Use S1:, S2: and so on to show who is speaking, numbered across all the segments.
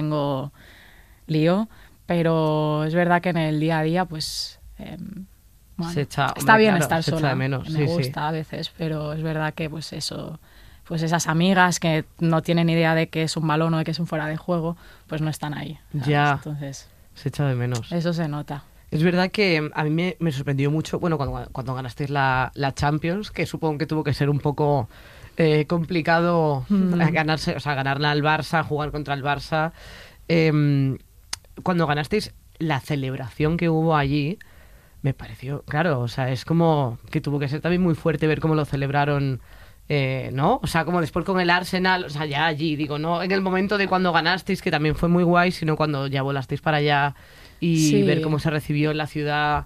S1: tengo lío, pero es verdad que en el día a día, pues... bueno, está bien estar sola, me gusta a veces, pero es verdad que pues eso, pues esas amigas que no tienen idea de que es un balón o de que es un fuera de juego, pues no están ahí, ¿sabes?
S2: Ya,
S1: entonces
S2: se echa de menos.
S1: Eso se nota.
S2: Es verdad que a mí me sorprendió mucho, bueno, cuando ganasteis la Champions, que supongo que tuvo que ser un poco complicado ganarse, o sea, ganarle al Barça, jugar contra el Barça. Cuando ganasteis, la celebración que hubo allí me pareció, claro, o sea, es como que tuvo que ser también muy fuerte ver cómo lo celebraron, ¿no? O sea, como después con el Arsenal, o sea, ya allí, digo, no en el momento de cuando ganasteis, que también fue muy guay, sino cuando ya volasteis para allá y ver cómo se recibió en la ciudad.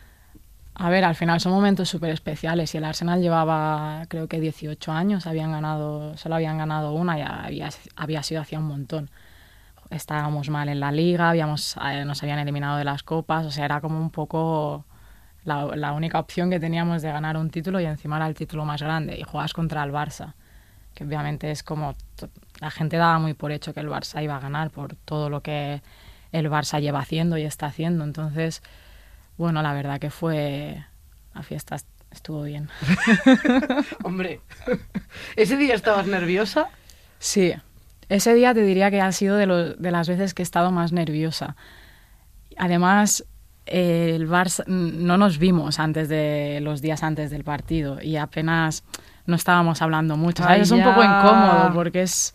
S1: A ver, al final son momentos súper especiales y el Arsenal llevaba, creo que 18 años, solo habían ganado una y había sido hacía un montón. Estábamos mal en la liga, nos habían eliminado de las copas, o sea, era como un poco la única opción que teníamos de ganar un título y encima era el título más grande y juegas contra el Barça, que obviamente es como, la gente daba muy por hecho que el Barça iba a ganar por todo lo que el Barça lleva haciendo y está haciendo, entonces, bueno, la verdad que la fiesta estuvo bien.
S2: Hombre, ¿ese día estabas nerviosa?
S1: Sí. Ese día te diría que ha sido de las veces que he estado más nerviosa. Además, el Barça no nos vimos los días antes del partido y apenas no estábamos hablando mucho. ¿Sabes? Es un poco incómodo porque es...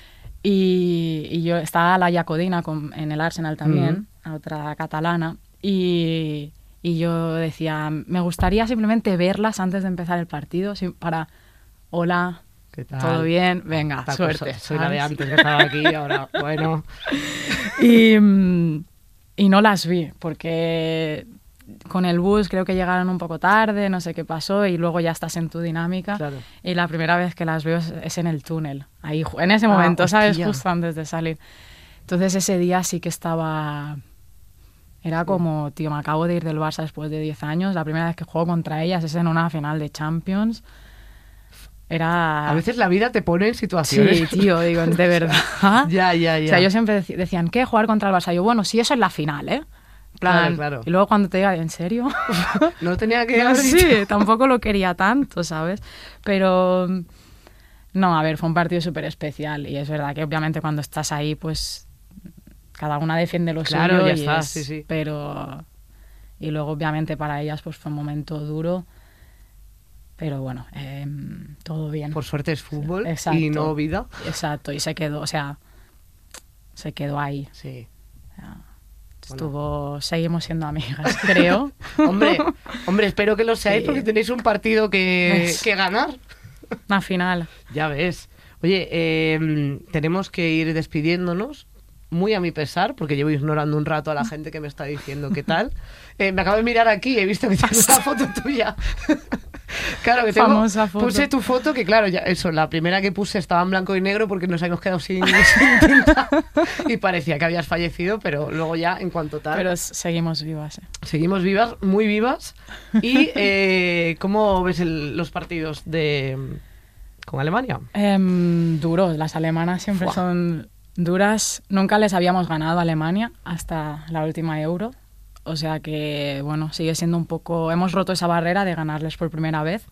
S1: Y yo estaba la Jacodina en el Arsenal también, otra catalana, y yo decía, me gustaría simplemente verlas antes de empezar el partido para... Hola...
S2: ¿Qué tal?
S1: ¿Todo bien? Venga, suerte.
S2: Soy la de antes que estaba aquí, ahora, bueno.
S1: Y no las vi, porque con el bus creo que llegaron un poco tarde, no sé qué pasó, y luego ya estás en tu dinámica.
S2: Claro.
S1: Y la primera vez que las veo es en el túnel, ahí, en ese momento, ¿sabes? Justo antes de salir. Entonces ese día sí que estaba... Era como, tío, me acabo de ir del Barça después de 10 años, la primera vez que juego contra ellas es en una final de Champions...
S2: A veces la vida te pone en situaciones...
S1: Sí, tío, digo, de verdad.
S2: Ya.
S1: O sea, yo siempre decían, ¿qué? Jugar contra el Barça. Yo, bueno, sí, eso es la final, ¿eh? Plan,
S2: claro.
S1: Y luego cuando te diga, ¿en serio?
S2: No tenía que haber
S1: Sí,
S2: dicho.
S1: tampoco lo quería tanto, ¿sabes? Pero... No, a ver, fue un partido súper especial. Y es verdad que obviamente cuando estás ahí, pues... Cada una defiende lo suyo.
S2: Claro, ya está, sí.
S1: Pero... Y luego, obviamente, para ellas, pues fue un momento duro... Pero bueno, todo bien.
S2: Por suerte es fútbol.
S1: Exacto.
S2: Y no vida.
S1: Exacto, y se quedó ahí.
S2: Sí.
S1: Seguimos siendo amigas, creo.
S2: hombre, espero que lo seáis porque tenéis un partido que ganar.
S1: Una final.
S2: Ya ves. Oye, tenemos que ir despidiéndonos. Muy a mi pesar, porque llevo ignorando un rato a la gente que me está diciendo qué tal. Me acabo de mirar aquí y he visto que tienes una foto tuya. Claro, que
S1: famosa foto.
S2: Puse tu foto, que claro, ya eso, la primera que puse estaba en blanco y negro porque nos habíamos quedado sin tinta y parecía que habías fallecido, pero luego ya, en cuanto tal...
S1: Pero seguimos vivas.
S2: Seguimos vivas, muy vivas. ¿Y cómo ves los partidos con Alemania?
S1: Duros, las alemanas siempre son duras. Nunca les habíamos ganado a Alemania hasta la última Euro. O sea que, bueno, sigue siendo un poco... Hemos roto esa barrera de ganarles por primera vez,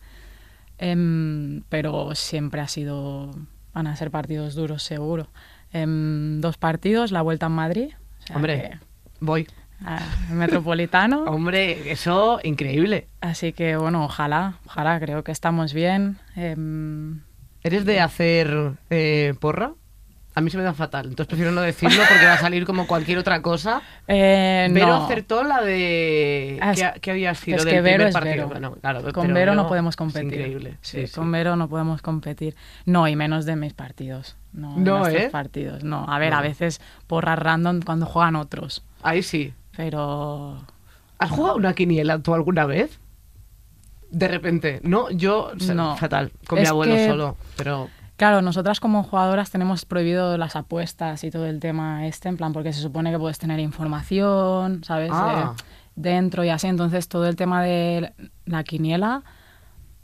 S1: pero siempre van a ser partidos duros, seguro. 2 partidos, la vuelta en Madrid. O sea,
S2: hombre, voy.
S1: El Metropolitano.
S2: Hombre, eso, increíble.
S1: Así que, bueno, ojalá, creo que estamos bien.
S2: ¿Eres de hacer porra? A mí se me da fatal, entonces prefiero no decirlo porque va a salir como cualquier otra cosa. Vero acertó la de... ¿Qué había sido
S1: es
S2: del
S1: que
S2: primer
S1: Vero
S2: partido?
S1: Vero.
S2: Claro,
S1: con Vero no podemos competir.
S2: Es increíble.
S1: Sí, con Vero no podemos competir. No, y menos de mis partidos. No, de nuestros partidos. No, a ver, a veces porras random cuando juegan otros.
S2: Ahí sí.
S1: Pero...
S2: ¿Has jugado una quiniela tú alguna vez? De repente. No, yo...
S1: No.
S2: Fatal. Con mi abuelo solo, pero...
S1: Claro, nosotras como jugadoras tenemos prohibido las apuestas y todo el tema en plan, porque se supone que puedes tener información, ¿sabes? Dentro y así. Entonces, todo el tema de la quiniela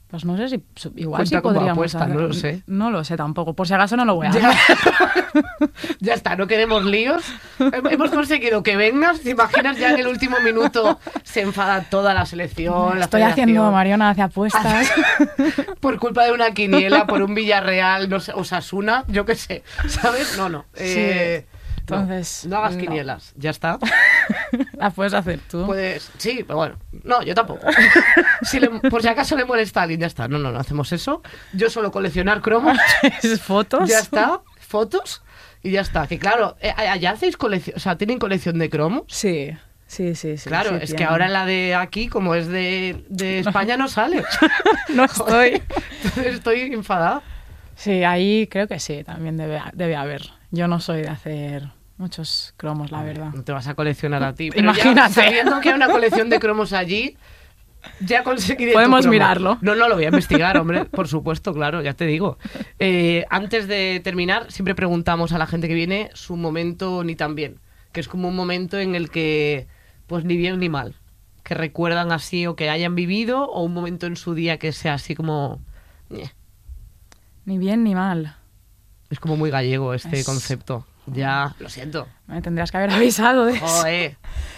S1: Pues no sé si... Igual
S2: Cuenta
S1: sí
S2: como
S1: podríamos
S2: apuesta,
S1: hacer.
S2: no lo sé.
S1: No lo sé tampoco. Por si acaso no lo voy a hacer.
S2: Ya, ya está, no queremos líos. Hemos conseguido que vengas. ¿Te imaginas ya en el último minuto se enfada toda la selección?
S1: Estoy
S2: la
S1: haciendo,
S2: federación,
S1: Mariona, hace apuestas.
S2: por culpa de una quiniela, por un Villarreal, no sé, Osasuna, yo qué sé, ¿sabes? No.
S1: Sí. Entonces,
S2: no hagas
S1: no.
S2: quinielas, ya está.
S1: Las puedes hacer tú.
S2: Puedes, sí, pero bueno, no, yo tampoco. Por si acaso le molesta a alguien, ya está. No hacemos eso. Yo solo coleccionar cromos,
S1: ¿Fotos?
S2: ya está, fotos y ya está. Que claro, allá hacéis colección, o sea, ¿tienen colección de cromos?
S1: Sí.
S2: Claro,
S1: sí,
S2: es que
S1: tienen.
S2: ahora la de aquí, como es de España, no sale.
S1: No estoy.
S2: Entonces estoy enfadada.
S1: Sí, ahí creo que sí, también debe haber. Yo no soy de hacer muchos cromos, la verdad.
S2: No te vas a coleccionar a ti. Pero
S1: Imagínate.
S2: ya, sabiendo que hay una colección de cromos allí, ya conseguiré
S1: Podemos
S2: tu cromo.
S1: mirarlo.
S2: No, lo voy a investigar, hombre. Por supuesto, claro, ya te digo. Antes de terminar, siempre preguntamos a la gente que viene su momento ni tan bien. Que es como un momento en el que, pues ni bien ni mal. Que recuerdan así o que hayan vivido, o un momento en su día que sea así como...
S1: Ni bien ni mal.
S2: Es como muy gallego este concepto. Ya, lo siento.
S1: Me tendrías que haber avisado de eso.
S2: Joder.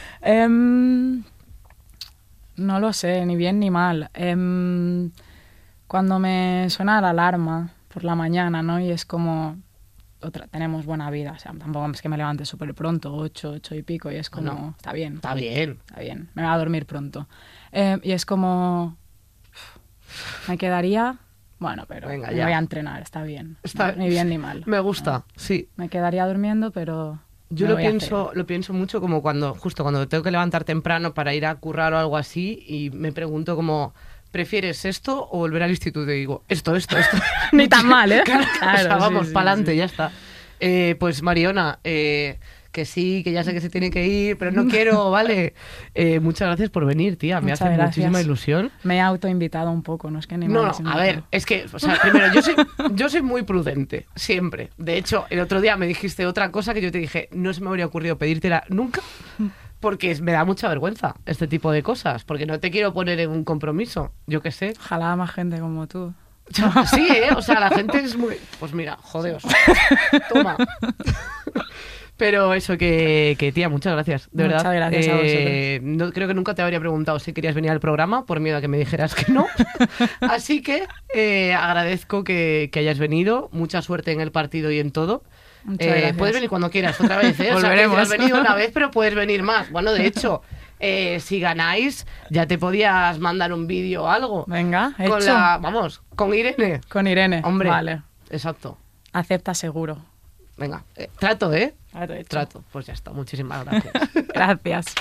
S1: No lo sé, ni bien ni mal. Cuando me suena la alarma por la mañana, ¿no? Y es como... tenemos buena vida, o sea, tampoco es que me levante súper pronto, 8 y pico, y es como...
S2: No.
S1: Está bien.
S2: Está bien.
S1: Me voy a dormir pronto. Y es como... Me quedaría... Bueno, pero
S2: Venga,
S1: me
S2: ya.
S1: voy a entrenar, está bien.
S2: Está-
S1: Ni bien ni mal.
S2: Me gusta, sí.
S1: Me quedaría durmiendo, pero...
S2: Yo
S1: me
S2: lo
S1: voy a hacer.
S2: pienso mucho como justo cuando tengo que levantar temprano para ir a currar o algo así, y me pregunto como, ¿prefieres esto o volver al instituto? Y digo, esto.
S1: Ni tan mal, ¿eh?
S2: Claro,
S1: Claro,
S2: o sea,
S1: sí,
S2: vamos,
S1: sí,
S2: pa'lante,
S1: sí.
S2: ya está. Pues Mariona, que sí, que ya sé que se tiene que ir, pero no quiero, ¿vale? Muchas gracias por venir, tía, me
S1: Muchas
S2: hace
S1: gracias.
S2: muchísima ilusión.
S1: Me he autoinvitado un poco, no es que ni me
S2: No,
S1: hayas
S2: a
S1: invitado.
S2: ver, es que, o sea, primero, yo soy muy prudente, siempre. De hecho, el otro día me dijiste otra cosa que yo te dije, no se me habría ocurrido pedírtela nunca, porque me da mucha vergüenza este tipo de cosas, porque no te quiero poner en un compromiso, yo qué sé.
S1: Ojalá más gente como tú.
S2: Sí, o sea, la gente es muy... Pues mira, jodeos. Toma. Pero eso, que tía, muchas gracias, de
S1: Muchas
S2: verdad.
S1: gracias a vosotros.
S2: No, creo que nunca te habría preguntado si querías venir al programa, por miedo a que me dijeras que no. Así que agradezco que hayas venido. Mucha suerte en el partido y en todo.
S1: Muchas gracias.
S2: Puedes venir cuando quieras, otra vez, ¿eh? O sea, que
S1: Volveremos.
S2: has venido una vez, pero puedes venir más. Bueno, de hecho, si ganáis, ya te podías mandar un vídeo o algo.
S1: Venga,
S2: Con
S1: hecho.
S2: Vamos, con Irene.
S1: Con Irene.
S2: Hombre,
S1: Vale.
S2: exacto.
S1: Acepta seguro.
S2: Venga, trato, ¿eh?
S1: Claro, hecho.
S2: Trato. Pues ya está, muchísimas gracias.
S1: Gracias.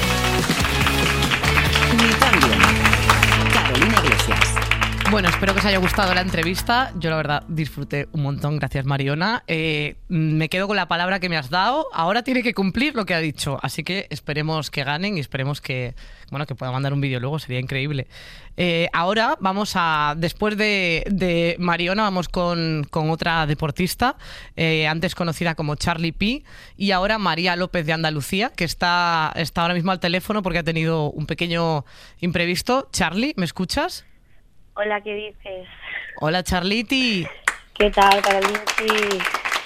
S3: Ni tan bien. Carolina Iglesias.
S2: Bueno, espero que os haya gustado la entrevista. Yo la verdad disfruté un montón, gracias Mariona. Me quedo con la palabra que me has dado. Ahora tiene que cumplir lo que ha dicho, así que esperemos que ganen y esperemos que pueda mandar un vídeo luego, sería increíble. Ahora después de Mariona, vamos con otra deportista, antes conocida como Charlie P, y ahora María López de Andalucía, que está ahora mismo al teléfono porque ha tenido un pequeño imprevisto. Charlie, ¿me escuchas?
S4: Hola, ¿qué dices?
S2: Hola, Charliti.
S4: ¿Qué tal, Carolinchi?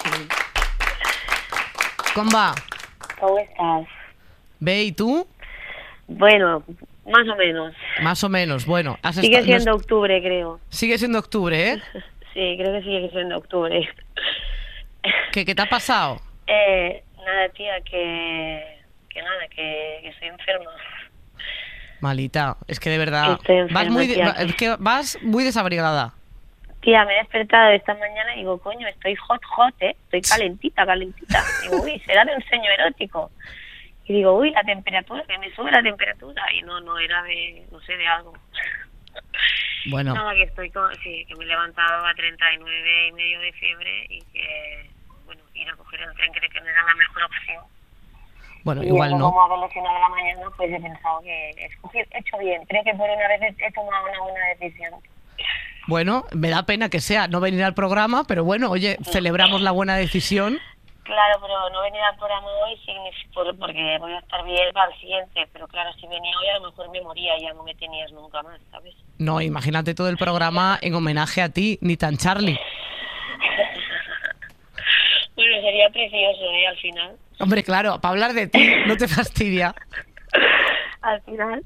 S2: ¿Cómo va?
S4: ¿Cómo estás?
S2: ¿Ve y tú?
S4: Bueno, más o menos.
S2: Más o menos, bueno.
S4: Sigue siendo octubre, creo.
S2: Sigue siendo octubre, ¿eh?
S4: Sí, creo que sigue siendo octubre.
S2: ¿Qué te ha pasado?
S4: Nada, tía, que estoy enferma.
S2: Malita, es que de verdad
S4: Estoy enferma,
S2: es que vas muy desabrigada.
S4: Tía, me he despertado esta mañana y digo, coño, estoy hot, estoy calentita. Digo, uy, será de un sueño erótico. Y digo, uy, la temperatura, que me sube la temperatura. Y no era de, no sé, de algo.
S2: Bueno,
S4: Nada, que que me he levantado a 39,5 de fiebre y que, bueno, ir a coger el tren creo que no era la mejor opción.
S2: bueno,
S4: Y
S2: igual
S4: viendo
S2: no.
S4: cómo ha evolucionado la mañana, pues he pensado que he hecho bien. Creo que por una vez he tomado una buena decisión.
S2: Bueno, me da pena que sea no venir al programa, pero bueno, oye, celebramos la buena decisión.
S4: Claro, pero no venir al programa hoy porque voy a estar bien para el siguiente, pero claro, si venía hoy a lo mejor me moría y ya no me tenías nunca más, ¿sabes?
S2: No, imagínate todo el programa en homenaje a ti, ni tan Charlie.
S4: Bueno, sería precioso, al final.
S2: Hombre, claro, para hablar de ti, no te fastidia.
S4: Al final.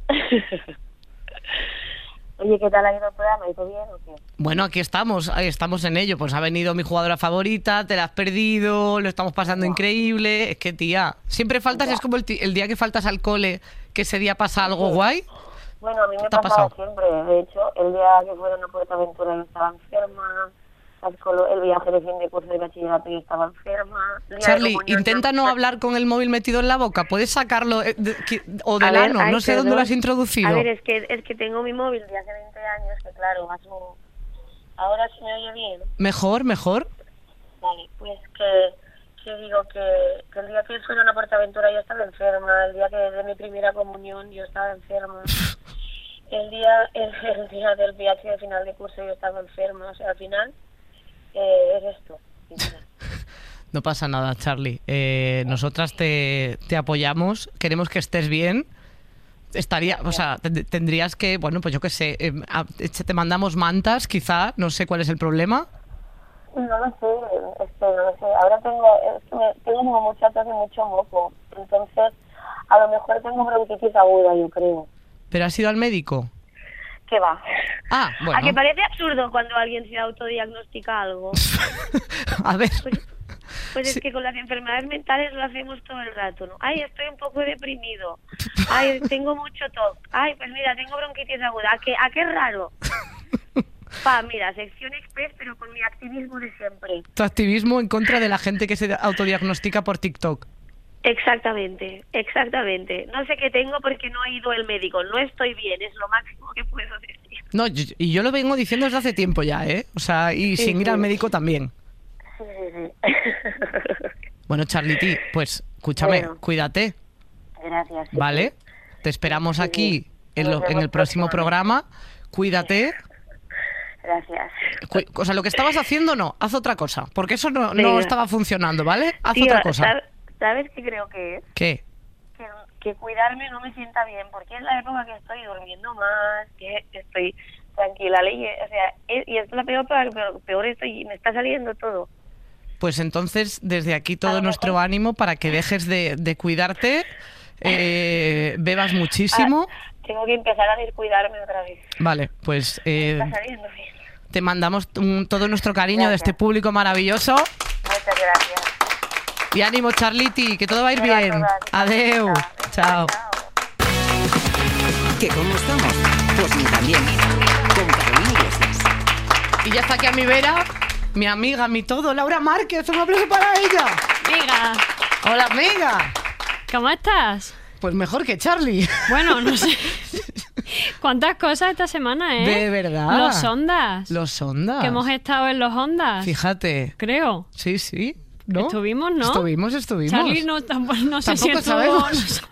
S4: Oye, ¿qué tal ha ido el programa? ¿Ido bien o qué?
S2: Bueno, aquí estamos en ello. Pues ha venido mi jugadora favorita, te la has perdido, lo estamos pasando increíble. Es que, tía, siempre faltas, es como el día que faltas al cole, que ese día pasa algo guay.
S4: Bueno, a mí me
S2: ¿Te ha
S4: pasaba
S2: pasado?
S4: siempre. De hecho, el día que fueron a PortAventura yo estaba enferma. El viaje de fin de curso de bachillerato yo estaba enferma. El día de
S2: Charlie,
S4: comunión,
S2: intenta no hablar con el móvil metido en la boca. ¿Puedes sacarlo o del ano? No sé dónde lo has introducido.
S4: A ver, es que tengo mi móvil de hace 20 años, que claro, ahora se me oye bien.
S2: Mejor.
S4: Vale, pues que digo que el día que fueron a PortAventura yo estaba enferma, el día que de mi primera comunión yo estaba enferma, el día del viaje de final de curso yo estaba enferma, o sea, al final es esto.
S2: No pasa nada, Charlie. Nosotras te apoyamos, queremos que estés bien. O sea, tendrías que, bueno, pues yo qué sé, te mandamos mantas, quizá, no sé cuál es el problema.
S4: No lo sé, ahora tengo como mucha tos y mucho moco, entonces a lo mejor tengo bronquitis aguda, yo creo.
S2: ¿Pero has ido al médico?
S4: ¿Qué va?
S2: Ah, bueno.
S4: ¿A que parece absurdo cuando alguien se autodiagnostica algo?
S2: A ver.
S4: Pues
S2: Sí.
S4: es que con las enfermedades mentales lo hacemos todo el rato, ¿no? Ay, estoy un poco deprimido. Ay, tengo mucho TOC. Ay, pues mira, tengo bronquitis aguda. ¿A qué raro? Mira, sección express, pero con mi activismo de siempre.
S2: Tu activismo en contra de la gente que se autodiagnostica por TikTok.
S4: Exactamente. No sé qué tengo porque no ha ido el médico. No estoy bien, es lo máximo que puedo decir.
S2: No, y yo lo vengo diciendo desde hace tiempo ya, ¿eh? O sea, y sin ir al médico también.
S4: Sí.
S2: Bueno, Charlity, pues escúchame,
S4: Bueno.
S2: Cuídate,
S4: Gracias. sí.
S2: ¿vale? Te esperamos
S4: Sí.
S2: aquí en
S4: Nos
S2: el
S4: vemos
S2: próximo programa. Cuídate.
S4: Gracias.
S2: O sea, lo que estabas haciendo no, haz otra cosa, porque eso no
S4: Venga.
S2: estaba funcionando, ¿vale? Haz
S4: Tío,
S2: otra cosa.
S4: ¿sabes qué creo que es?
S2: ¿Qué?
S4: Que cuidarme no me sienta bien, porque es la época que estoy durmiendo más, que estoy tranquila, o sea, y es la peor estoy, me está saliendo todo.
S2: Pues entonces, desde aquí
S4: A
S2: todo
S4: lo
S2: nuestro
S4: mejor-
S2: ánimo para que dejes de cuidarte, bebas muchísimo.
S4: Tengo que empezar a descuidarme otra vez.
S2: Vale, pues
S4: Está saliendo bien.
S2: te mandamos todo nuestro cariño de
S4: Gracias.
S2: este público maravilloso.
S4: Muchas gracias.
S2: Y ánimo, Charlity, que todo va a ir
S4: Venga,
S2: bien.
S4: todas.
S2: Adeu.
S4: Venga,
S2: Chao.
S3: ¿Que cómo estamos? Pues ni también. Con Carolina Iglesias.
S2: Y ya está aquí a mi vera, mi amiga, mi todo, Laura Márquez. Un aplauso para ella.
S5: Amiga,
S2: Hola, amiga.
S5: ¿cómo estás?
S2: Pues mejor que Charlie.
S5: Bueno, no sé. ¿Cuántas cosas esta semana, eh?
S2: De verdad.
S5: Los Ondas.
S2: Los Ondas.
S5: Que hemos estado en los Ondas.
S2: Fíjate.
S5: Creo.
S2: Sí, sí. ¿No?
S5: Estuvimos, ¿no?
S2: Estuvimos.
S5: Charlie no sé si
S2: Tampoco
S5: estuvo.
S2: sabemos.
S5: no sabe.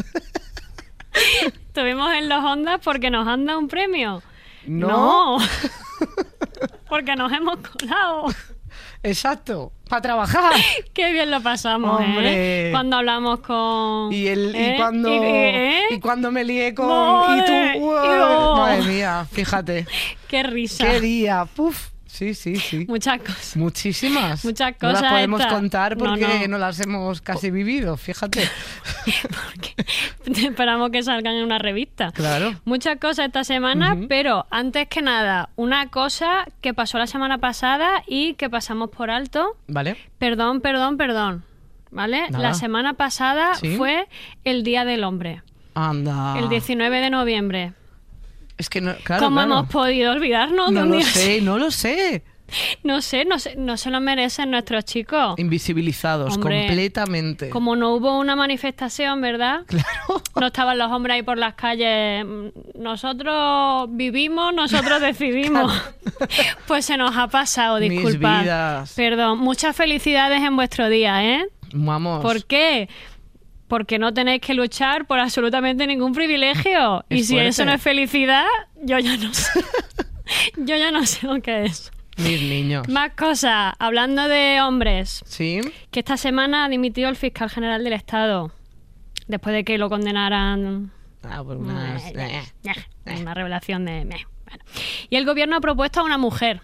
S5: Estuvimos en los Ondas porque nos han dado un premio.
S2: No.
S5: Porque nos hemos colado.
S2: Exacto. Para trabajar.
S5: Qué bien lo pasamos,
S2: Hombre.
S5: Cuando hablamos con...
S2: Y cuando y cuando me lié con
S5: Madre,
S2: y tú madre mía, fíjate.
S5: Qué risa.
S2: Qué día. Puf. Sí.
S5: Muchas cosas.
S2: Muchísimas.
S5: Muchas
S2: No las
S5: cosas
S2: podemos
S5: estas.
S2: contar porque
S5: No.
S2: no las hemos casi vivido, fíjate.
S5: Esperamos que salgan en una revista.
S2: Claro.
S5: Muchas cosas esta semana, pero antes que nada, una cosa que pasó la semana pasada y que pasamos por alto.
S2: ¿Vale?
S5: Perdón. ¿Vale?
S2: Nada.
S5: La semana pasada
S2: ¿Sí?
S5: fue el Día del Hombre,
S2: Anda.
S5: el 19 de noviembre.
S2: Es que no, claro,
S5: ¿Cómo
S2: claro.
S5: hemos podido olvidarnos de
S2: No
S5: un
S2: lo
S5: día
S2: sé,
S5: así?
S2: no lo sé.
S5: No se lo merecen nuestros chicos.
S2: Invisibilizados
S5: Hombre,
S2: completamente.
S5: Como no hubo una manifestación, ¿verdad?
S2: Claro.
S5: No estaban los hombres ahí por las calles. Nosotros vivimos, nosotros decidimos. Pues se nos ha pasado,
S2: Mis
S5: disculpad.
S2: vidas.
S5: Perdón. Muchas felicidades en vuestro día, ¿eh?
S2: Vamos.
S5: ¿Por qué? Porque no tenéis que luchar por absolutamente ningún privilegio.
S2: Es
S5: Y si eso
S2: fuerte.
S5: no es felicidad, yo ya no sé. Yo ya no sé lo que es.
S2: Mis niños.
S5: Más cosas. Hablando de hombres,
S2: ¿Sí?
S5: que esta semana ha dimitido el fiscal general del Estado después de que lo condenaran.
S2: Ah, por unas...
S5: Una revelación de... Bueno. Y el gobierno ha propuesto a una mujer.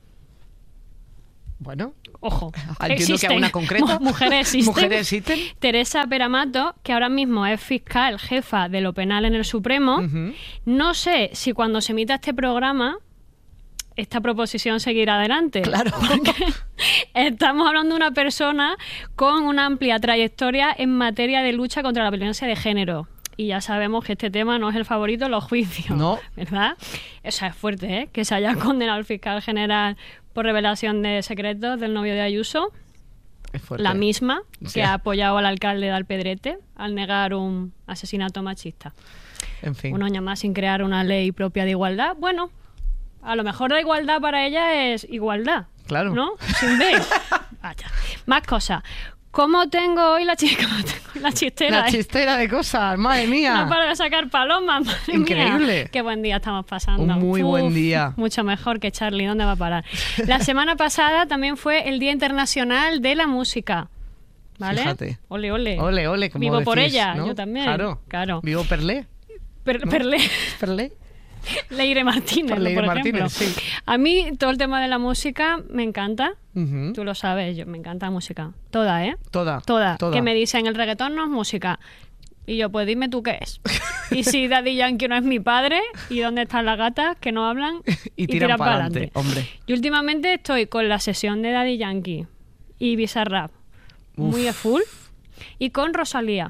S2: Bueno,
S5: Ojo,
S2: entiendo que a una concreta.
S5: Mujeres existen.
S2: ¿Mujeres existen?
S5: Teresa Peramato, que ahora mismo es fiscal jefa de lo penal en el Supremo.
S2: Ujú.
S5: No sé si cuando se emita este programa esta proposición seguirá adelante.
S2: Claro.
S5: Estamos hablando de una persona con una amplia trayectoria en materia de lucha contra la violencia de género. Y ya sabemos que este tema no es el favorito en los juicios.
S2: No.
S5: ¿Verdad? Eso es fuerte, ¿eh? Que se haya condenado al fiscal general por revelación de secretos del novio de Ayuso.
S2: Es fuerte.
S5: La misma
S2: Sí.
S5: que ha apoyado al alcalde de Alpedrete al negar un asesinato machista.
S2: En fin.
S5: Un año más sin crear una ley propia de igualdad. Bueno, a lo mejor la igualdad para ella es igualdad.
S2: Claro.
S5: ¿No? Sin B. Vaya. Más cosas. ¿Cómo tengo hoy la chistera?
S2: La chistera de cosas, madre mía.
S5: No paro de sacar palomas, madre
S2: Increíble.
S5: mía. Qué buen día estamos pasando.
S2: Un muy buen día.
S5: Mucho mejor que Charlie. ¿Dónde va a parar? La semana pasada también fue el Día Internacional de la Música. ¿Vale?
S2: Fíjate.
S5: Ole, ole.
S2: Ole, ole, como
S5: Vivo por
S2: decís,
S5: ella,
S2: ¿no?
S5: yo también.
S2: Claro. Vivo Perlé.
S5: Perlé.
S2: Perlé.
S5: Leire Martínez,
S2: Por Leire
S5: por ejemplo.
S2: Martínez, sí.
S5: A mí todo el tema de la música me encanta.
S2: Ujú.
S5: Tú lo sabes, me encanta la música. Toda, ¿eh?
S2: Toda.
S5: Que me dicen, el reggaetón no es música. Y yo, pues dime tú qué es. Y si Daddy Yankee no es mi padre, ¿y dónde están las gatas que no hablan
S2: Y tiran para adelante, hombre.
S5: Y últimamente estoy con la sesión de Daddy Yankee y Bizarrap muy a full. Y con Rosalía.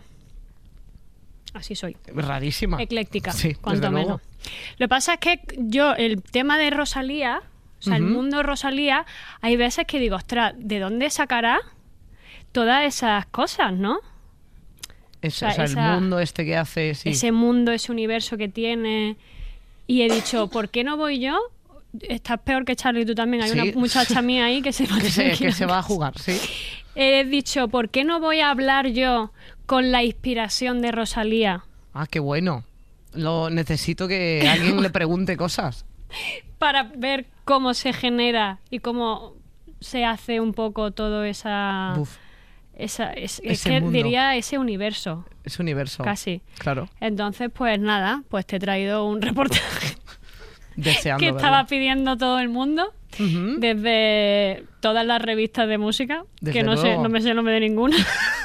S5: Así soy.
S2: Rarísima.
S5: Ecléctica,
S2: Sí,
S5: cuanto
S2: desde
S5: menos.
S2: luego.
S5: Lo que pasa es que yo, el tema de Rosalía, o sea, el
S2: Ujú.
S5: mundo de Rosalía, hay veces que digo, ostras, ¿de dónde sacará todas esas cosas, no?
S2: O sea, el mundo este que hace, sí.
S5: Ese mundo, ese universo que tiene. Y he dicho, ¿por qué no voy yo? Estás peor que Charlie, tú también. Hay
S2: Sí.
S5: una muchacha mía ahí que se va a
S2: que
S5: tener que
S2: se
S5: ir a
S2: va a
S5: casa.
S2: jugar, sí.
S5: He dicho, ¿por qué no voy a hablar yo con la inspiración de Rosalía?
S2: Ah, qué bueno. Necesito que alguien le pregunte cosas.
S5: Para ver cómo se genera y cómo se hace un poco todo esa...
S2: Buf,
S5: es
S2: ese
S5: que
S2: mundo.
S5: diría ese universo,
S2: ese universo.
S5: casi.
S2: Claro.
S5: Entonces, pues nada, pues te he traído un reportaje
S2: Deseando
S5: que
S2: verlo.
S5: estaba pidiendo todo el mundo,
S2: Ujú.
S5: desde todas las revistas de música,
S2: Desde
S5: que no
S2: luego.
S5: me sé el nombre de ninguna.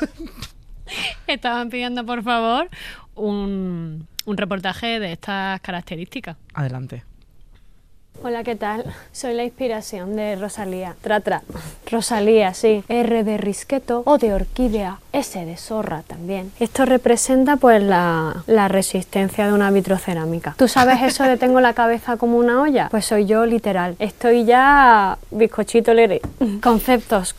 S5: Estaban pidiendo, por favor, un reportaje de estas características.
S2: Adelante.
S5: Hola, ¿qué tal? Soy la inspiración de Rosalía. Tra. Rosalía, sí. R de risqueto, O de orquídea, S de zorra también. Esto representa pues la resistencia de una vitrocerámica. ¿Tú sabes eso de tengo la cabeza como una olla? Pues soy yo literal. Estoy ya bizcochito lere. Conceptos.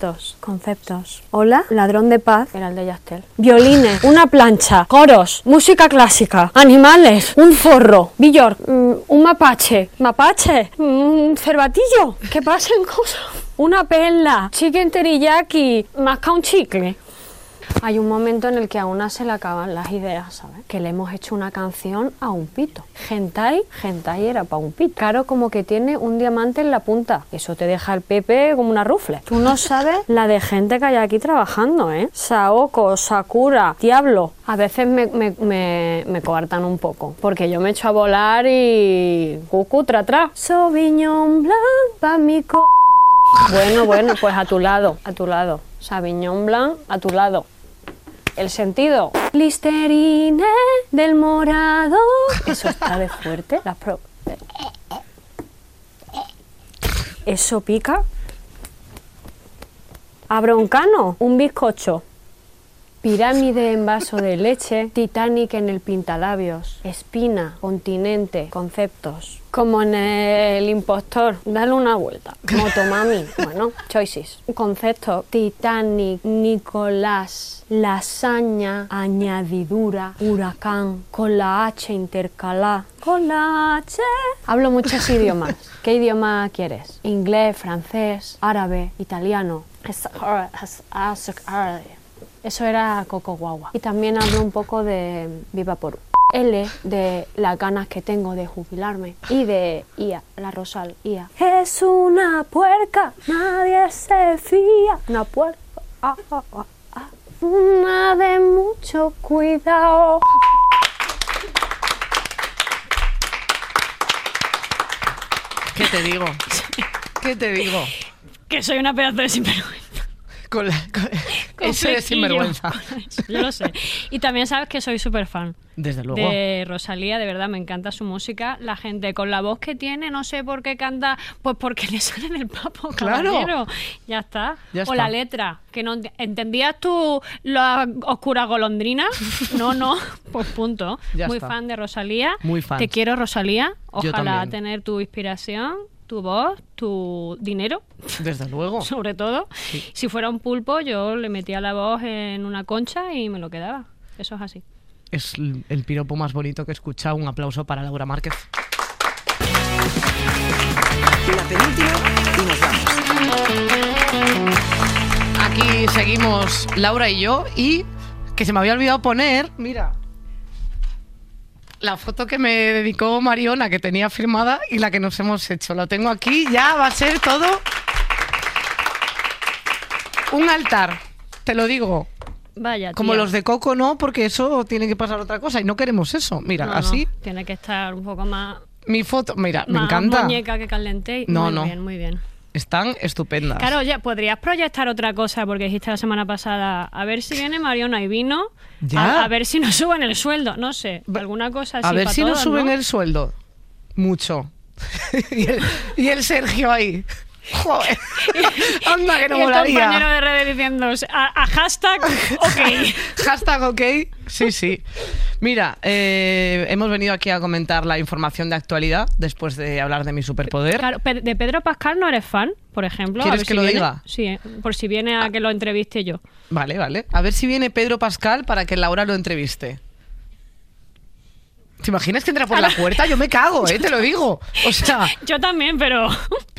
S5: Hola, ladrón de paz, era el de Yastel. Violines, una plancha, coros, música clásica, animales, un zorro, Bjork, un mapache, un cervatillo, que pasen cosas, una perla, chicken teriyaki, masca un chicle. Hay un momento en el que a una se le acaban las ideas, ¿sabes? Que le hemos hecho una canción a un pito. Hentai era para un pito. Claro, como que tiene un diamante en la punta. Eso te deja el Pepe como una rufle. Tú no sabes la de gente que hay aquí trabajando, ¿eh? Saoko, Sakura, Diablo. A veces me coartan un poco, porque yo me echo a volar y... Cucu, tra. Sauvignon Blanc, pa' mi co... Bueno, pues a tu lado. Sauvignon Blanc, a tu lado. El sentido. Listerine del morado. Eso está de fuerte. Eso pica. Abroncano, un bizcocho. Pirámide en vaso de leche, Titanic en el pintalabios, espina, continente, conceptos. Como en el impostor, dale una vuelta. Motomami, bueno, choices. Conceptos, Titanic, Nicolás, lasaña, añadidura, huracán, con la H intercalada, con la H. Hablo muchos idiomas. ¿Qué idioma quieres? Inglés, francés, árabe, italiano. Eso era Coco Guagua. Y también hablo un poco de Viva por L, de las ganas que tengo de jubilarme. Y de IA, la Rosal, IA. es una puerca, nadie se fía. Una puerca, una de mucho cuidado.
S2: ¿Qué te digo? ¿Qué te digo?
S5: Que soy una pedazo de sinvergüenza.
S2: Eso es sinvergüenza.
S5: Yo lo sé. Y también sabes que soy súper fan.
S2: Desde luego.
S5: De Rosalía, de verdad, me encanta su música. La gente con la voz que tiene, no sé por qué canta, pues porque le sale del papo,
S2: Claro.
S5: caballero. Ya está.
S2: Ya
S5: O
S2: está.
S5: la letra, que no ¿entendías tú la oscura golondrina? No, pues punto.
S2: Ya
S5: Muy
S2: está.
S5: fan de Rosalía.
S2: Muy fan.
S5: Te quiero, Rosalía.
S2: Yo
S5: Ojalá
S2: también.
S5: tener tu inspiración, tu voz, tu dinero.
S2: Desde luego.
S5: Sobre todo. Si fuera un pulpo, yo le metía la voz en una concha y me lo quedaba. Eso es así.
S2: Es el piropo más bonito que he escuchado. Un aplauso para Laura Márquez.
S3: La penúltima y nos vamos.
S2: Aquí seguimos Laura y yo, y que se me había olvidado poner, mira, la foto que me dedicó Mariona, que tenía firmada, y la que nos hemos hecho. Lo tengo aquí, ya va a ser todo un altar, te lo digo.
S5: Vaya,
S2: Como
S5: tía.
S2: los de Coco, no, porque eso tiene que pasar otra cosa y no queremos eso. Mira,
S5: No,
S2: así,
S5: no, tiene que estar un poco más,
S2: mi foto, mira, me
S5: más
S2: encanta.
S5: muñeca que caldente.
S2: No,
S5: muy
S2: no.
S5: bien, muy bien.
S2: Están estupendas.
S5: Claro, ya podrías proyectar otra cosa, porque dijiste la semana pasada, a ver si viene Mariona y vino,
S2: Ya.
S5: a ver si nos suben el sueldo, no sé, alguna cosa así
S2: A ver
S5: pa'
S2: si nos
S5: todos,
S2: suben
S5: ¿no?
S2: el sueldo. Mucho. y el Sergio ahí. Joder. Anda, que no
S5: Y el
S2: molaría.
S5: compañero de redes diciendo, a hashtag ok.
S2: Hashtag ok. Sí, sí. Mira, hemos venido aquí a comentar la información de actualidad después de hablar de mi superpoder.
S5: Claro, de Pedro Pascal no eres fan, por ejemplo.
S2: ¿Quieres
S5: A ver
S2: que
S5: si
S2: lo
S5: viene.
S2: diga?
S5: Sí, por si viene a que lo entreviste yo.
S2: Vale, vale. A ver si viene Pedro Pascal para que Laura lo entreviste. ¿Te imaginas que entra por la puerta? Yo me cago, te lo digo. O sea,
S5: Yo también, pero...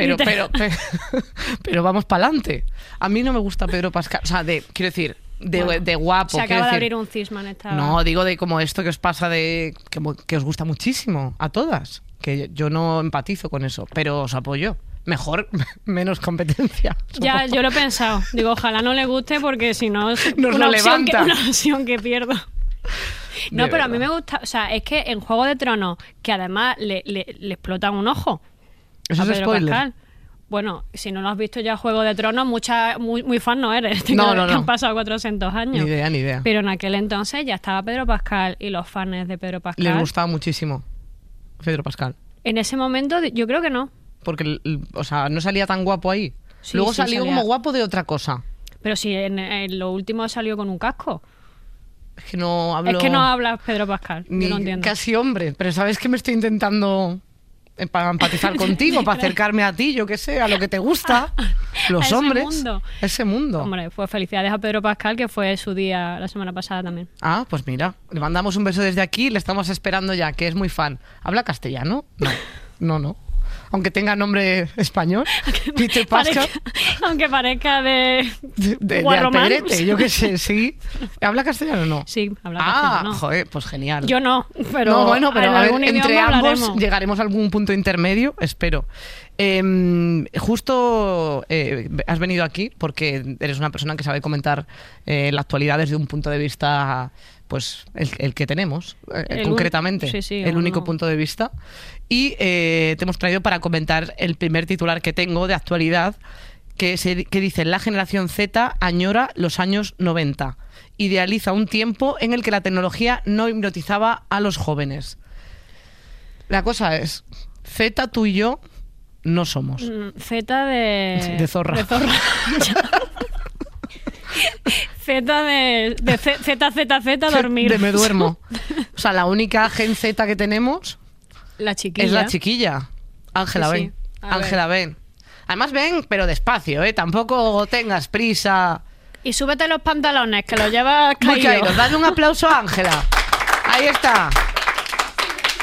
S2: pero vamos para adelante. A mí no me gusta Pedro Pascal. O sea, quiero decir, de guapo.
S5: Se
S2: quiero
S5: acaba de
S2: decir.
S5: abrir un cisma en esta...
S2: No, digo de como esto que os pasa que os gusta muchísimo a todas. Que yo no empatizo con eso, pero os apoyo. Mejor, menos competencia.
S5: Ya, yo lo he pensado. Digo, ojalá no le guste porque si no es
S2: Nos
S5: una
S2: lo
S5: opción
S2: levanta.
S5: una opción que pierdo. No,
S2: De
S5: pero a mí
S2: verdad.
S5: me gusta... O sea, es que en Juego de Tronos, que además le explotan un ojo
S2: Eso
S5: a
S2: es
S5: Pedro
S2: spoiler.
S5: Pascal. Bueno, si no lo has visto ya Juego de Tronos, muy fan no eres.
S2: No,
S5: Que
S2: no.
S5: han pasado 400 años.
S2: Ni idea.
S5: Pero en aquel entonces ya estaba Pedro Pascal y los fans de Pedro Pascal.
S2: Les gustaba muchísimo Pedro Pascal.
S5: En ese momento yo creo que no.
S2: Porque, o sea, no salía tan guapo ahí.
S5: Sí,
S2: Luego
S5: sí,
S2: salió
S5: salía.
S2: como guapo de otra cosa.
S5: Pero si en lo último salió con un casco.
S2: Es que no hablo...
S5: Es que no hablas Pedro Pascal.
S2: ni
S5: Yo no entiendo.
S2: casi hombre. Pero sabes que me estoy intentando para empatizar contigo, para acercarme a ti, yo qué sé, a lo que te gusta. Los
S5: ese
S2: hombres.
S5: mundo.
S2: Ese mundo.
S5: Hombre, pues felicidades a Pedro Pascal, que fue su día la semana pasada también.
S2: Ah, pues mira, le mandamos un beso desde aquí, le estamos esperando ya, que es muy fan. ¿Habla castellano? No. Aunque tenga nombre español. Peter Pascal.
S5: Aunque parezca de
S2: De
S5: Guarromán.
S2: Alpedrete, yo qué sé, sí. ¿Habla castellano o no?
S5: Sí, habla
S2: Ah,
S5: castellano.
S2: joder, pues genial.
S5: Yo no, pero,
S2: No, bueno, pero
S5: en
S2: a ver,
S5: algún
S2: entre
S5: idioma
S2: ambos
S5: hablaremos.
S2: llegaremos a algún punto intermedio, espero. Justo has venido aquí porque eres una persona que sabe comentar la actualidad desde un punto de vista, pues el que tenemos, concretamente,
S5: sí,
S2: el único
S5: uno.
S2: punto de vista. Y te hemos traído para comentar el primer titular que tengo de actualidad, que dice: la generación Z añora los años 90. Idealiza un tiempo en el que la tecnología no hipnotizaba a los jóvenes. La cosa es, Z, tú y yo no somos.
S5: Z de...
S2: De zorra.
S5: De zorra. Z de Z, dormir.
S2: De me duermo. O sea, la única gen Z que tenemos
S5: La chiquilla.
S2: es la chiquilla. Ángela,
S5: Sí, sí.
S2: ven.
S5: A
S2: Ángela, ven. Además, ven, pero despacio, ¿eh? Tampoco tengas prisa.
S5: Y súbete los pantalones, que los llevas
S2: Muy
S5: caídos.
S2: caídos. Dale un aplauso a Ángela. Ahí está.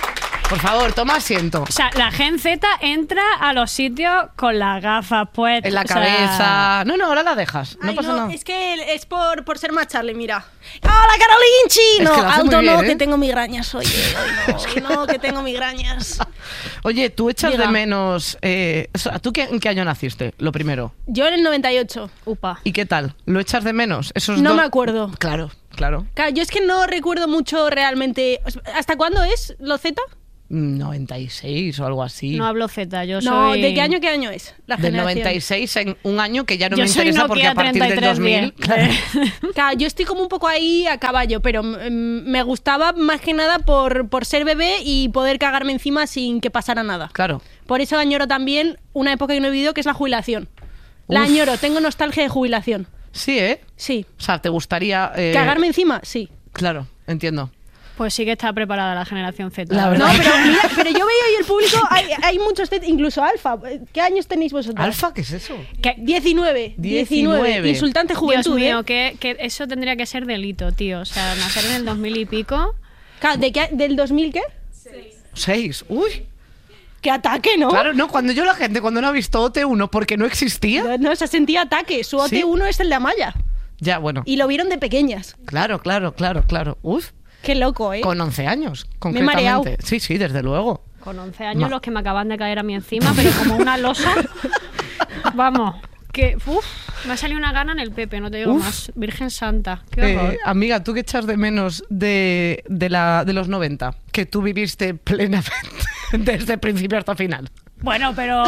S2: Por favor, toma asiento.
S6: O sea, la Gen Z entra a los sitios con las gafas puestas.
S2: En la cabeza. No, ahora la dejas. No
S7: Ay,
S2: pasa nada.
S7: Es que es por ser más Charlie, mira. ¡Hola, Carolinchi!
S2: Es
S7: No,
S2: que lo hace
S7: alto
S2: muy bien,
S7: no,
S2: ¿eh?
S7: que tengo migrañas hoy. Hoy no, que tengo migrañas.
S2: Oye, ¿tú echas
S7: Diga.
S2: de menos... ¿Tú en qué año naciste? Lo primero.
S7: Yo en el 98.
S6: Upa.
S2: ¿Y qué tal? ¿Lo echas de menos? Esos
S7: No
S2: dos-
S7: me acuerdo.
S2: Claro.
S7: Claro, yo es que no recuerdo mucho realmente. ¿Hasta cuándo es lo Z?
S2: 96 o algo así.
S6: No hablo Z, yo
S7: No,
S6: soy...
S7: ¿de qué año es? La
S2: Del
S7: generación.
S2: 96 en un año que ya no
S6: Yo
S2: me
S6: soy
S2: interesa porque
S6: Nokia
S2: a partir del 2000...
S6: 3310.
S7: Claro, yo estoy como un poco ahí a caballo, pero me gustaba más que nada por ser bebé y poder cagarme encima sin que pasara nada.
S2: Claro.
S7: Por eso añoro también una época que no he vivido, que es la jubilación. La
S2: Uf.
S7: añoro, tengo nostalgia de jubilación.
S2: Sí, ¿eh?
S7: Sí.
S2: O sea, ¿te gustaría...?
S7: ¿Cagarme encima? Sí.
S2: Claro, entiendo.
S6: Pues sí que está preparada la generación Z.
S2: La
S7: No,
S2: verdad.
S7: pero mira, pero yo veo hoy el público, hay muchos, incluso Alfa. ¿Qué años tenéis vosotros?
S2: ¿Alfa? ¿Qué es eso?
S7: 19.
S2: 19.
S7: Insultante
S6: Dios
S7: juventud,
S6: mío,
S7: ¿eh?
S6: que eso tendría que ser delito, tío. O sea, nacer en el 2000 y pico...
S7: Claro, ¿del 2000 qué?
S2: 6. Uy.
S7: ¡Qué ataque, ¿no?
S2: Claro, no, cuando no ha visto OT1 porque no existía...
S7: No, se sentía ataque. Su
S2: ¿Sí?
S7: OT1 es el de Amaya.
S2: Ya, bueno.
S7: Y lo vieron de pequeñas.
S2: Claro. Uf.
S7: Qué loco, ¿eh?
S2: Con 11 años,
S7: Me he mareado.
S2: concretamente. Sí, desde luego.
S6: Con 11 años los que me acaban de caer a mí encima, pero como una losa. Vamos, que me ha salido una gana en el Pepe, no te digo
S2: Uf.
S6: más. Virgen Santa, qué horror.
S2: Amiga, ¿tú qué echas de menos de los 90? Que tú viviste plenamente desde principio hasta final.
S6: Bueno, pero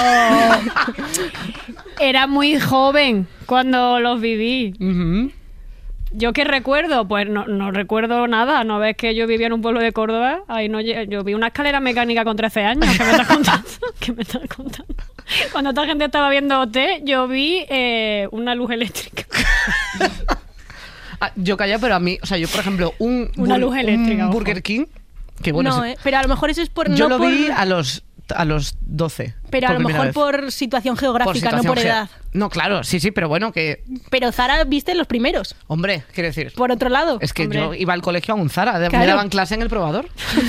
S6: era muy joven cuando los viví.
S2: Ujú.
S6: ¿Yo qué recuerdo? Pues no recuerdo nada. ¿No ves que yo vivía en un pueblo de Córdoba? Ahí no, yo vi una escalera mecánica con 13 años. ¿Qué me estás contando? ¿Qué me estás contando? Cuando toda gente estaba viendo OT, yo vi una luz eléctrica.
S2: Yo callé, pero a mí, o sea, yo por ejemplo,
S6: Una luz eléctrica,
S2: un
S6: ojo.
S2: Burger King, que bueno,
S7: no, pero a lo mejor eso es por...
S2: yo
S7: no
S2: lo
S7: por,
S2: vi a los 12.
S7: Pero a
S2: por
S7: lo
S2: primera
S7: mejor
S2: vez.
S7: por situación geográfica,
S2: situación
S7: no por edad.
S2: No, claro, sí, pero bueno, que...
S7: Pero Zara viste los primeros.
S2: Hombre, quiero decir...
S7: Por otro lado.
S2: Es que
S6: Hombre.
S2: yo iba al colegio a un Zara, me
S7: Claro.
S2: daban clase en el probador.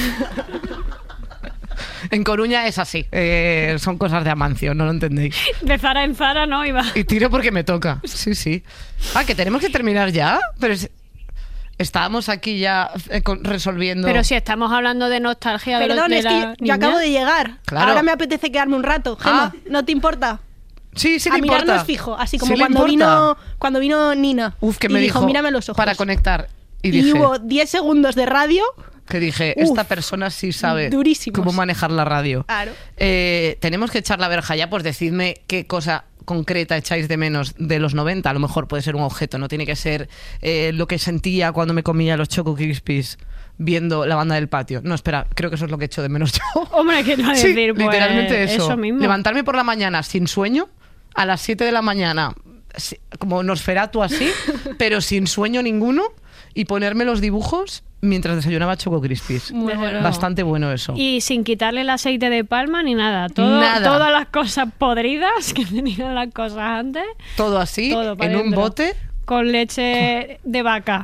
S2: En Coruña es así, son cosas de Amancio, no lo entendéis.
S6: De Zara en Zara, ¿no? Iba.
S2: Y tiro porque me toca, sí. Ah, que tenemos que terminar ya, pero estábamos aquí ya resolviendo...
S6: Pero si estamos hablando de nostalgia de
S7: Perdón,
S6: de
S7: es que
S6: la
S7: yo
S6: niña.
S7: acabo de llegar.
S2: Claro.
S7: Ahora me apetece quedarme un rato. Gemma,
S2: Ah.
S7: ¿no te importa?
S2: Sí,
S7: A
S2: le importa.
S7: mirarnos fijo, así como
S2: Sí le
S7: cuando
S2: importa.
S7: vino Nina.
S2: Uf, que
S7: y
S2: me
S7: dijo,
S2: dijo,
S7: mírame a los ojos.
S2: para conectar. Y
S7: Y
S2: dije,
S7: hubo 10 segundos de radio.
S2: que dije,
S7: Uf,
S2: esta persona sí sabe
S7: durísimos.
S2: cómo manejar la radio.
S7: Claro.
S2: Tenemos que echar la verja ya, pues decidme qué cosa concreta echáis de menos de los 90. A lo mejor puede ser un objeto, no tiene que ser lo que sentía cuando me comía los Choco Crispies viendo la banda del patio. No, espera, creo que eso es lo que echo de menos yo.
S6: Hombre, ¿qué te iba a
S2: Sí,
S6: decir? Pues,
S2: literalmente eso.
S6: mismo.
S2: Levantarme por la mañana sin sueño, a las 7 de la mañana, como Nosferatu así, pero sin sueño ninguno, y ponerme los dibujos mientras desayunaba Choco Crispies.
S6: Desde luego.
S2: Bastante bueno eso.
S6: Y sin quitarle el aceite de palma ni nada. Todas las cosas podridas que tenían las cosas antes,
S2: Todo así,
S6: todo pa'
S2: en un
S6: dentro.
S2: bote,
S6: con leche de vaca.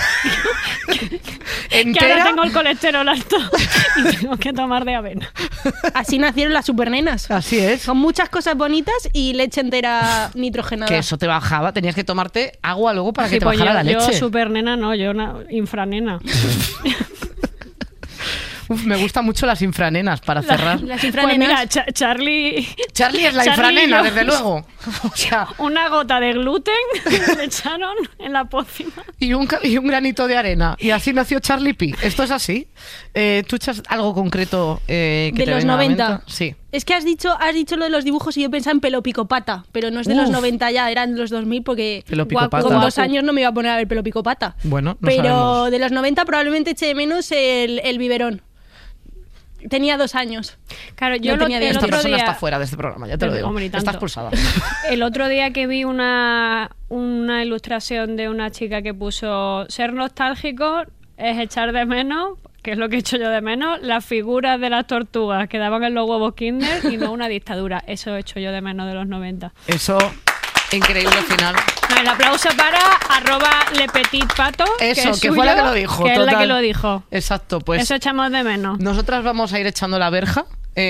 S6: Que
S2: entera.
S6: ahora tengo el colesterol alto y tengo que tomar de avena.
S7: Así nacieron las supernenas.
S2: Así es.
S7: Con muchas cosas bonitas y leche entera nitrogenada.
S2: Que eso te bajaba, tenías que tomarte agua luego para que
S6: Sí,
S2: te
S6: pues
S2: bajara la
S6: yo
S2: leche.
S6: super nena no, yo infranena.
S2: Uf, me gustan mucho las infranenas para cerrar.
S7: Las
S6: Pues
S7: infranenas.
S6: mira, Charlie...
S2: Charlie es la
S6: Charlie y
S2: infranena,
S6: yo.
S2: desde luego. O sea,
S6: Una gota de gluten le echaron en la pócima.
S2: y un granito de arena. Y así nació Charlie P. Esto es así. ¿Tú echas algo concreto que
S7: De
S2: te
S7: los
S2: venga a la
S7: 90.
S2: mente? Sí.
S7: Es que has dicho lo de los dibujos y yo pensaba en Pelo Picopata, pero no es de los
S2: Uf.
S7: 90 ya, eran de los 2000 porque
S2: Pelo Picopata.
S7: con
S2: Guapo.
S7: 2 años no me iba a poner a ver Pelo Picopata.
S2: Bueno, no
S7: pero
S2: sabemos.
S7: de los 90 probablemente eché de menos el biberón. Tenía 2 años.
S6: Claro, yo
S7: No tenía
S6: el
S7: idea.
S2: Esta
S6: otro
S2: persona
S6: día...
S2: está fuera de este programa, ya te lo digo.
S6: Hombre, y tanto.
S2: Está expulsada.
S6: El otro día que vi una ilustración de una chica que puso ser nostálgico es echar de menos, que es lo que he hecho yo de menos, las figuras de las tortugas que daban en los huevos Kinder y no una dictadura. Eso he hecho yo de menos de los 90.
S2: Eso Increíble final.
S6: El aplauso para @LePetitPato.
S2: Eso,
S6: es
S2: que fue la que lo dijo.
S6: Que es la
S2: total.
S6: que lo dijo.
S2: Exacto, pues.
S6: Eso echamos de menos.
S2: Nosotras vamos a ir echando la verja.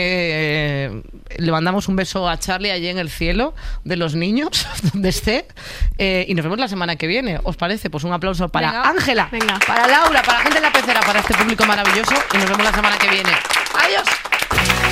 S2: Le mandamos un beso a Charlie allí en el cielo de los niños, donde esté. Y nos vemos la semana que viene. ¿Os parece? Pues un aplauso para
S6: Venga.
S2: Ángela,
S6: Venga.
S2: para Laura, para la gente en la pecera, para este público maravilloso. Y nos vemos la semana que viene. ¡Adiós!